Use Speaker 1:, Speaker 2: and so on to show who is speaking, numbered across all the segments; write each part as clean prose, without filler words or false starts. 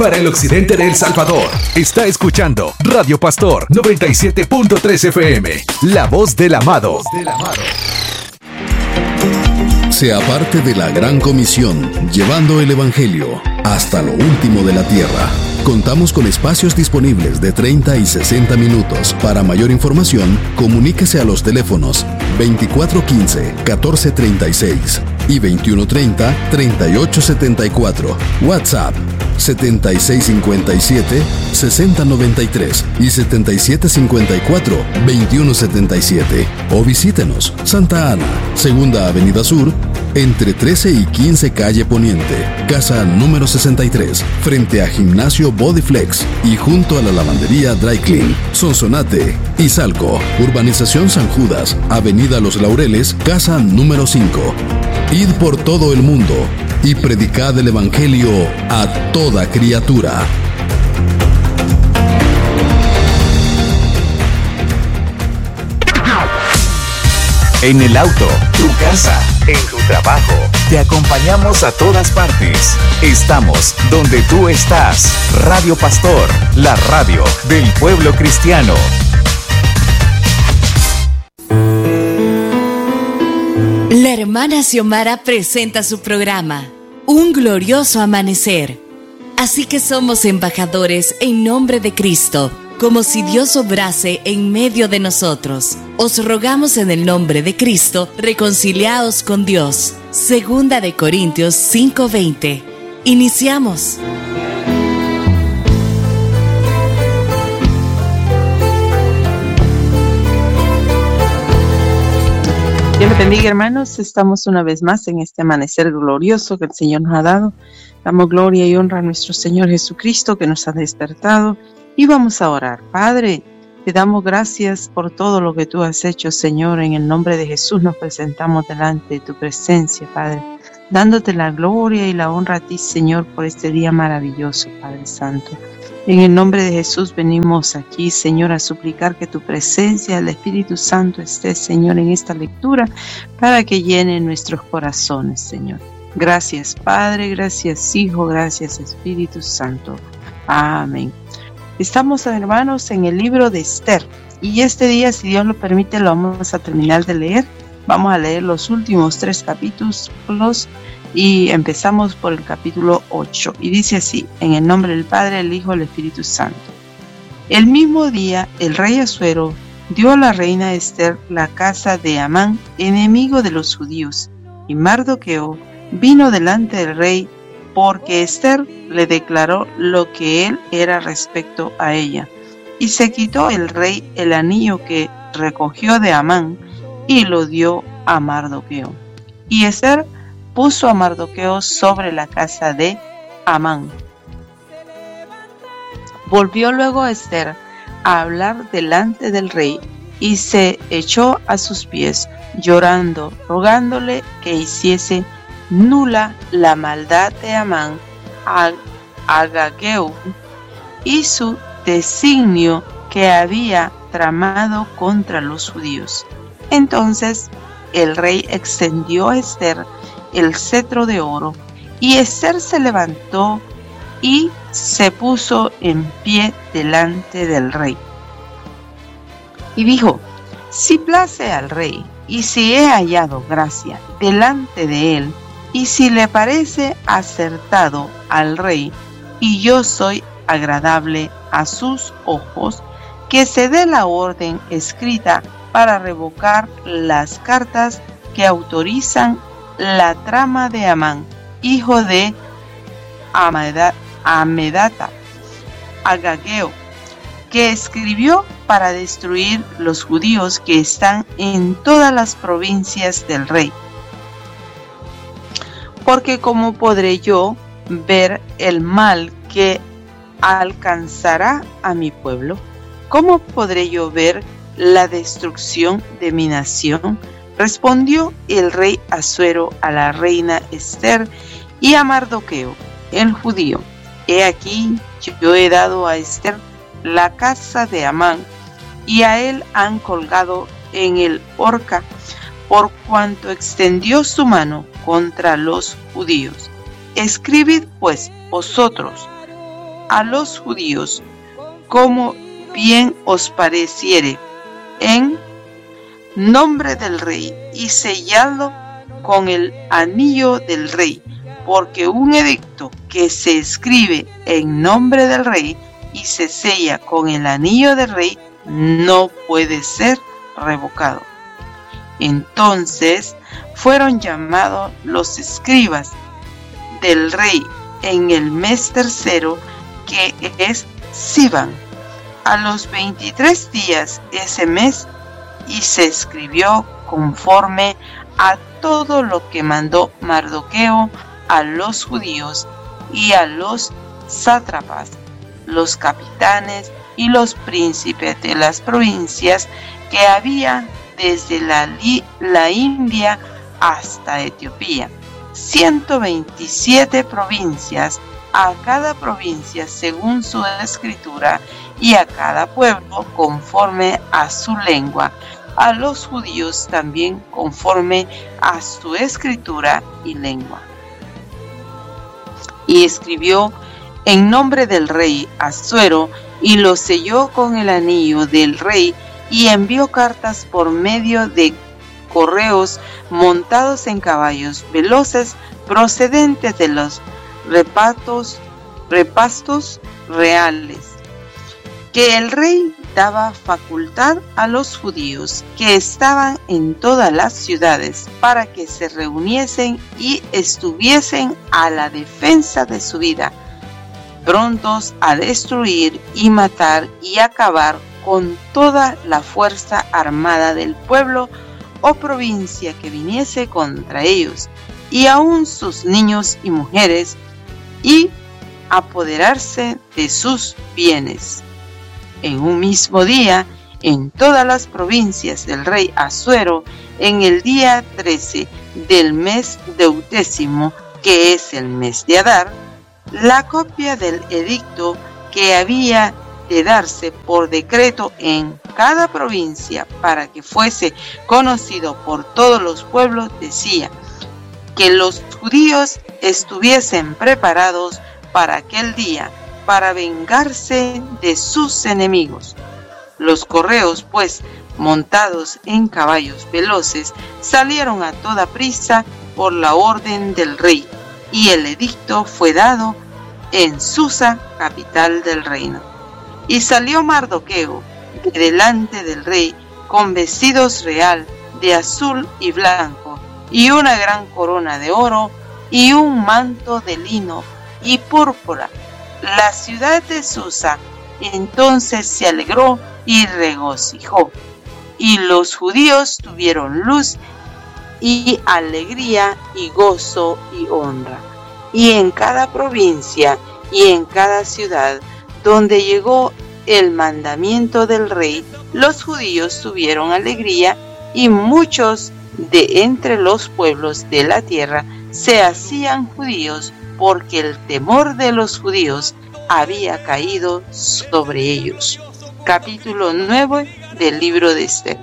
Speaker 1: para el occidente de El Salvador. Está escuchando Radio Pastor 97.3 FM, la voz del amado.
Speaker 2: Sea parte de la gran comisión, llevando el Evangelio hasta lo último de la tierra. Contamos con espacios disponibles de 30 y 60 minutos. Para mayor información, comuníquese a los teléfonos 2415-1436 y 2130-3874. WhatsApp 7657-6093 y 7754-2177. O visítenos Santa Ana, Segunda Avenida Sur, entre 13 y 15 Calle Poniente, casa número 63, frente a Gimnasio Bodyflex y junto a la lavandería Dry Clean. Sonsonate, Izalco, Urbanización San Judas, Avenida Los Laureles, casa número 5. Id por todo el mundo y predicad el Evangelio a toda criatura.
Speaker 1: En el auto, tu casa, en tu trabajo. Te acompañamos a todas partes. Estamos donde tú estás. Radio Pastor, la radio del pueblo cristiano.
Speaker 3: La hermana Xiomara presenta su programa, Un Glorioso Amanecer. Así que somos embajadores en nombre de Cristo, como si Dios obrase en medio de nosotros. Os rogamos en el nombre de Cristo, reconciliaos con Dios. Segunda de Corintios 5:20. Iniciamos.
Speaker 4: Dios les bendiga, hermanos. Estamos una vez más en este amanecer glorioso que el Señor nos ha dado. Damos gloria y honra a nuestro Señor Jesucristo que nos ha despertado. Y vamos a orar. Padre, te damos gracias por todo lo que tú has hecho, Señor. En el nombre de Jesús nos presentamos delante de tu presencia, Padre, dándote la gloria y la honra a ti, Señor, por este día maravilloso, Padre Santo. En el nombre de Jesús venimos aquí, Señor, a suplicar que tu presencia, el Espíritu Santo, esté, Señor, en esta lectura para que llene nuestros corazones, Señor. Gracias, Padre, gracias, Hijo, gracias, Espíritu Santo. Amén. Estamos, hermanos, en el libro de Esther y este día, si Dios lo permite, lo vamos a terminar de leer. Vamos a leer los últimos 3 capítulos y empezamos por el capítulo 8 y dice así: en el nombre del Padre, el Hijo y el Espíritu Santo. El mismo día el rey Asuero dio a la reina Esther la casa de Amán, enemigo de los judíos, y Mardoqueo vino delante del rey porque Esther le declaró lo que él era respecto a ella. Y se quitó el rey el anillo que recogió de Amán y lo dio a Mardoqueo. Y Esther puso a Mardoqueo sobre la casa de Amán. Volvió luego Esther a hablar delante del rey y se echó a sus pies, llorando, rogándole que hiciese nula la maldad de Amán a Agageo y su designio que había tramado contra los judíos. Entonces el rey extendió a Esther el cetro de oro, y Esther se levantó y se puso en pie delante del rey. Y dijo: si place al rey, y si he hallado gracia delante de él, y si le parece acertado al rey, y yo soy agradable a sus ojos, que se dé la orden escrita para revocar las cartas que autorizan la trama de Amán, hijo de Amedata, Agageo, que escribió para destruir los judíos que están en todas las provincias del rey. Porque ¿cómo podré yo ver el mal que alcanzará a mi pueblo? ¿Cómo podré yo ver la destrucción de mi nación? Respondió el rey Asuero a la reina Esther y a Mardoqueo, el judío: he aquí, yo he dado a Esther la casa de Amán, y a él han colgado en el horca, por cuanto extendió su mano contra los judíos. Escribid pues vosotros, a los judíos como bien os pareciere, en nombre del rey, y selladlo con el anillo del rey, porque un edicto que se escribe en nombre del rey y se sella con el anillo del rey no puede ser revocado. Entonces fueron llamados los escribas del rey en el mes tercero, que es Sivan, a los 23 días de ese mes, y se escribió conforme a todo lo que mandó Mardoqueo a los judíos y a los sátrapas, los capitanes y los príncipes de las provincias que había desde la India hasta Etiopía. 127 provincias, a cada provincia según su escritura, y a cada pueblo conforme a su lengua, a los judíos también conforme a su escritura y lengua. Y escribió en nombre del rey Asuero, y lo selló con el anillo del rey, y envió cartas por medio de correos montados en caballos veloces, procedentes de los repastos reales, que el rey daba facultad a los judíos que estaban en todas las ciudades para que se reuniesen y estuviesen a la defensa de su vida, prontos a destruir y matar y acabar con toda la fuerza armada del pueblo o provincia que viniese contra ellos, y aun sus niños y mujeres, y apoderarse de sus bienes. En un mismo día, en todas las provincias del rey Asuero, en el día 13 del mes 12º, que es el mes de Adar, la copia del edicto que había de darse por decreto en cada provincia para que fuese conocido por todos los pueblos, decía que los judíos estuviesen preparados para aquel día, para vengarse de sus enemigos. Los correos, pues, montados en caballos veloces, salieron a toda prisa por la orden del rey, y el edicto fue dado en Susa, capital del reino. Y salió Mardoqueo de delante del rey con vestidos real de azul y blanco, y una gran corona de oro, y un manto de lino y púrpura. La ciudad de Susa entonces se alegró y regocijó, y los judíos tuvieron luz y alegría y gozo y honra. Y en cada provincia y en cada ciudad donde llegó el mandamiento del rey, los judíos tuvieron alegría, y muchos de entre los pueblos de la tierra se hacían judíos, porque el temor de los judíos había caído sobre ellos. Capítulo 9 del libro de Esther.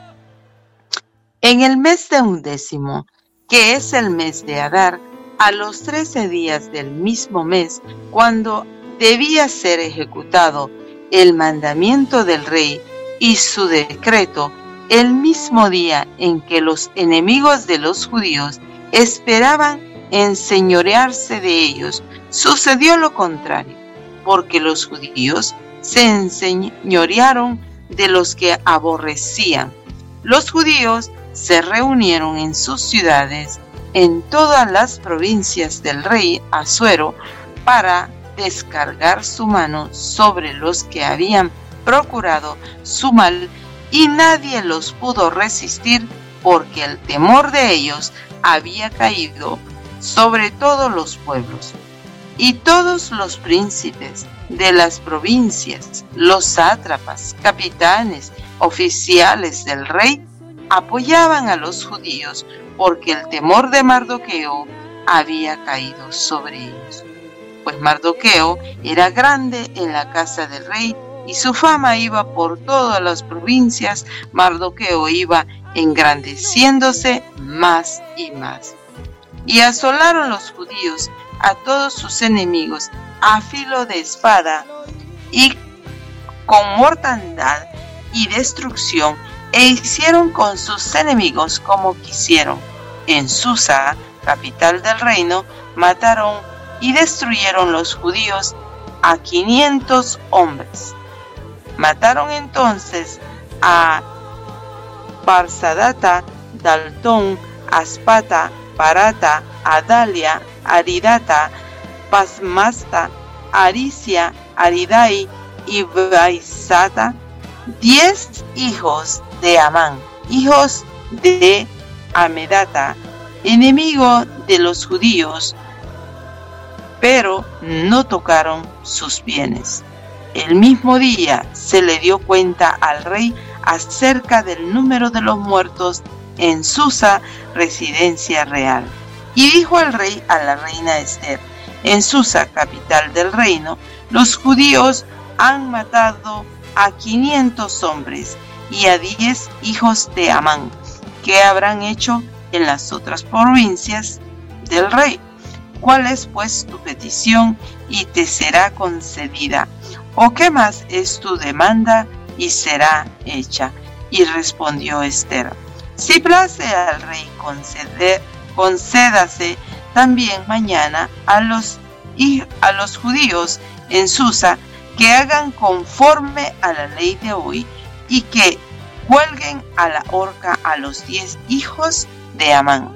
Speaker 4: En el mes de 11º, que es el mes de Adar, a los 13 días del mismo mes, cuando debía ser ejecutado el mandamiento del rey y su decreto, el mismo día en que los enemigos de los judíos esperaban enseñorearse de ellos, sucedió lo contrario, porque los judíos se enseñorearon de los que aborrecían. Los judíos se reunieron en sus ciudades, en todas las provincias del rey Asuero, para descargar su mano sobre los que habían procurado su mal, y nadie los pudo resistir, porque el temor de ellos había caído sobre todos los pueblos. Y todos los príncipes de las provincias, los sátrapas, capitanes, oficiales del rey, apoyaban a los judíos, porque el temor de Mardoqueo había caído sobre ellos. Pues Mardoqueo era grande en la casa del rey, y su fama iba por todas las provincias. Mardoqueo iba engrandeciéndose más y más. Y asolaron los judíos a todos sus enemigos a filo de espada y con mortandad y destrucción, e hicieron con sus enemigos como quisieron. En Susa, capital del reino, mataron y destruyeron los judíos a 500 hombres. Mataron entonces a Barsadata, Daltón, Aspata, Parata, Adalia, Aridata, Pasmasta, Aricia, Aridai y Baisata, 10 hijos de Amán, hijos de Amedata, enemigo de los judíos, pero no tocaron sus bienes. El mismo día se le dio cuenta al rey acerca del número de los muertos en Susa, residencia real. Y dijo el rey a la reina Ester: en Susa, capital del reino, los judíos han matado a 500 hombres y a 10 hijos de Amán. ¿Qué habrán hecho en las otras provincias del rey? ¿Cuál es pues tu petición y te será concedida? ¿O qué más es tu demanda y será hecha? Y respondió Ester: si place al rey concédase también mañana a los judíos en Susa que hagan conforme a la ley de hoy y que cuelguen a la horca a los 10 hijos de Amán.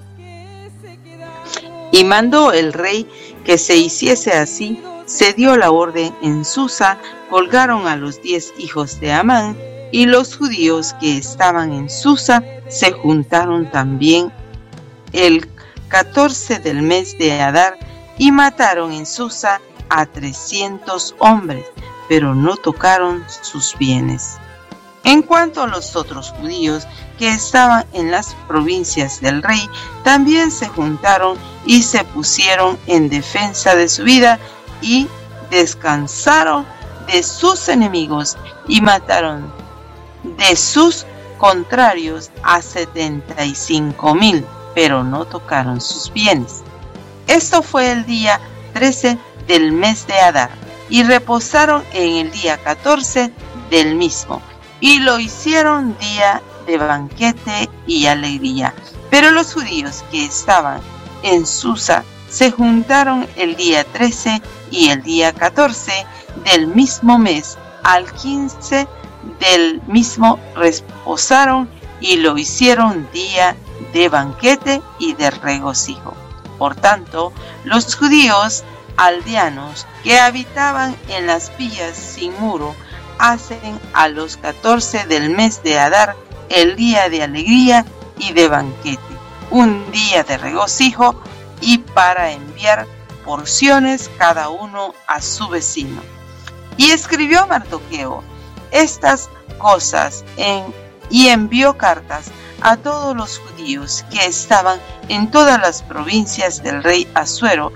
Speaker 4: Y mandó el rey que se hiciese así. Se dio la orden en Susa, colgaron a los 10 hijos de Amán, y los judíos que estaban en Susa se juntaron también el 14 del mes de Adar y mataron en Susa a 300 hombres, pero no tocaron sus bienes. En cuanto a los otros judíos que estaban en las provincias del rey, también se juntaron y se pusieron en defensa de su vida y descansaron de sus enemigos y mataron de sus contrarios a 75,000, pero no tocaron sus bienes. Esto fue el día 13 del mes de Adar, y reposaron en el día 14 del mismo, y lo hicieron día de banquete y alegría. Pero los judíos que estaban en Susa se juntaron el día 13 y el día 14 del mismo mes, al 15 del mismo reposaron y lo hicieron día de banquete y de regocijo. Por tanto, los judíos aldeanos que habitaban en las villas sin muro hacen a los 14 del mes de Adar el día de alegría y de banquete, un día de regocijo y para enviar porciones cada uno a su vecino. Y escribió Mardoqueo estas cosas y envió cartas a todos los judíos que estaban en todas las provincias del rey Asuero,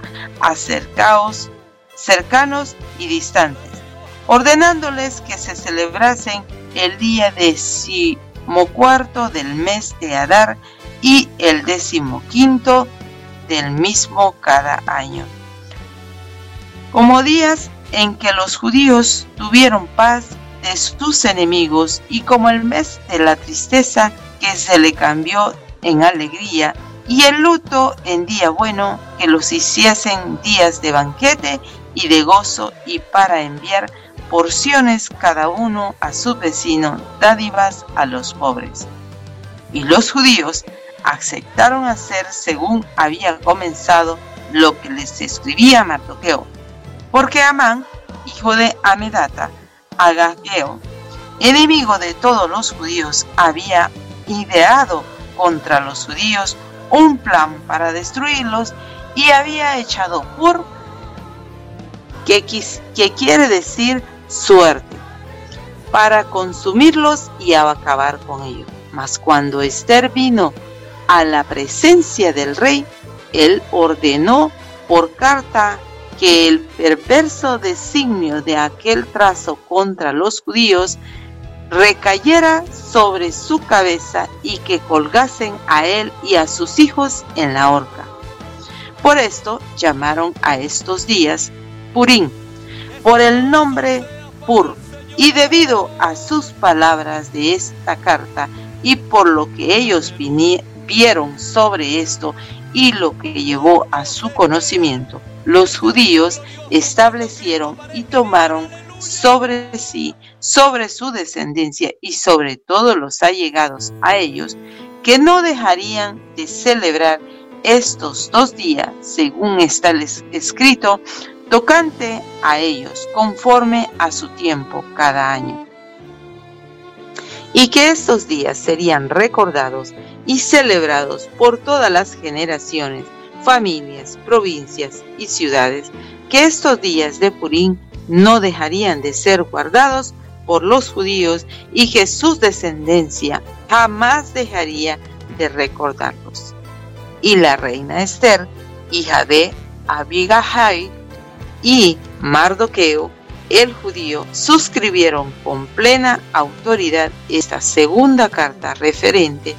Speaker 4: cercanos y distantes, ordenándoles que se celebrasen el día 14 del mes de Adar y el 15 del mismo cada año, como días en que los judíos tuvieron paz de sus enemigos, y como el mes de la tristeza que se le cambió en alegría, y el luto en día bueno, que los hiciesen días de banquete y de gozo, y para enviar porciones cada uno a su vecino, dádivas a los pobres. Y los judíos aceptaron hacer según había comenzado lo que les escribía Mardoqueo, porque Amán, hijo de Amedata, Agageo, enemigo de todos los judíos, había ideado contra los judíos un plan para destruirlos, y había echado Pur, que quiere decir suerte, para consumirlos y acabar con ellos. Mas cuando Ester vino a la presencia del rey, él ordenó por carta que el perverso designio de aquel trazo contra los judíos recayera sobre su cabeza y que colgasen a él y a sus hijos en la horca. Por esto llamaron a estos días Purim, por el nombre Pur, y debido a sus palabras de esta carta y por lo que ellos vieron sobre esto y lo que llevó a su conocimiento, los judíos establecieron y tomaron sobre sí, sobre su descendencia y sobre todos los allegados a ellos, que no dejarían de celebrar estos 2 días, según está escrito, tocante a ellos, conforme a su tiempo cada año. Y que estos días serían recordados y celebrados por todas las generaciones, familias, provincias y ciudades, que estos días de Purim no dejarían de ser guardados por los judíos y que su descendencia jamás dejaría de recordarlos. Y la reina Esther, hija de Abigail, y Mardoqueo, el judío, suscribieron con plena autoridad esta segunda carta referente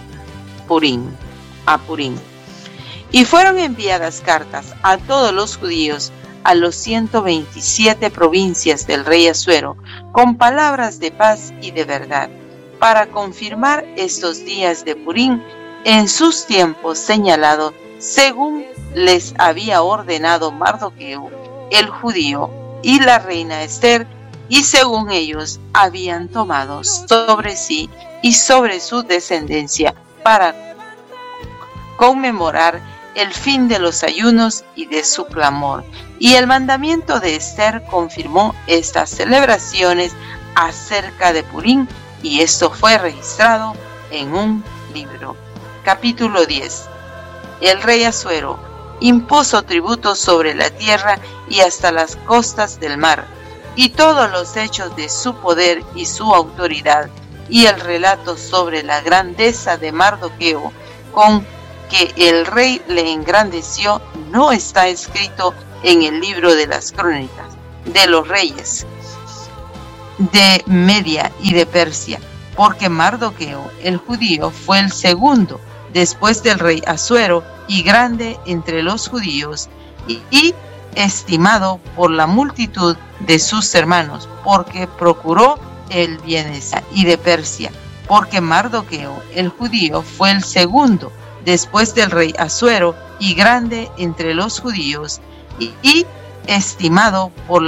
Speaker 4: a Purim. Y fueron enviadas cartas a todos los judíos a los 127 provincias del rey Asuero, con palabras de paz y de verdad, para confirmar estos días de Purim en sus tiempos señalados, según les había ordenado Mardoqueo, el judío, y la reina Esther, y según ellos habían tomado sobre sí y sobre su descendencia para conmemorar el fin de los ayunos y de su clamor. Y el mandamiento de Esther confirmó estas celebraciones acerca de Purim, y esto fue registrado en un libro. Capítulo 10. El rey Asuero impuso tributos sobre la tierra y hasta las costas del mar, y todos los hechos de su poder y su autoridad, y el relato sobre la grandeza de Mardoqueo, con que el rey le engrandeció, no está escrito en el libro de las crónicas de los reyes de Media y de Persia, porque Mardoqueo, el judío, fue el segundo después del rey Asuero y grande entre los judíos y estimado por la multitud de sus hermanos, porque procuró el bienestar, y de Persia, porque Mardoqueo, el judío, fue el segundo después del rey Asuero y grande entre los judíos y estimado por